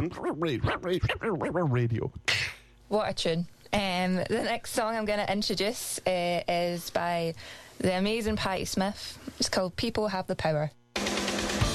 Radio. What a tune. The next song I'm going to introduce is by the amazing Patti Smith. It's called People Have the Power.